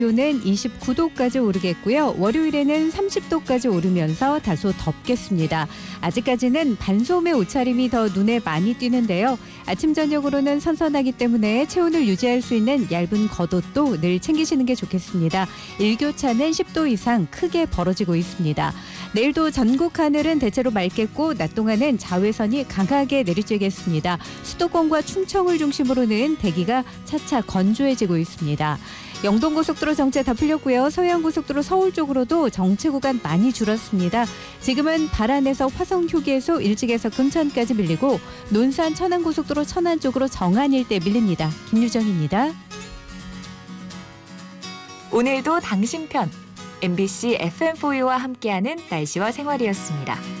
기온은 29도까지 오르겠고요. 월요일에는 30도까지 오르면서 다소 덥겠습니다. 아직까지는 반소음의 옷차림이 더 눈에 많이 띄는데요. 아침 저녁으로는 선선하기 때문에 체온을 유지할 수 있는 얇은 겉옷도 늘 챙기시는 게 좋겠습니다. 일교차는 10도 이상 크게 벌어지고 있습니다. 내일도 전국 하늘은 대체로 맑겠고 낮 동안은 자외선이 강하게 내리쬐겠습니다. 수도권과 충청을 중심으로는 대기가 차차 건조해지고 있습니다. 영동고속도로 정체 다 풀렸고요. 서해안고속도로 서울 쪽으로도 정체 구간 많이 줄었습니다. 지금은 발안에서 화성 휴게소 일찍에서 금천까지 밀리고 논산 천안고속도로 천안 쪽으로 정안 일대 밀립니다. 김유정입니다. 오늘도 당신 편 MBC FM4U와 함께하는 날씨와 생활이었습니다.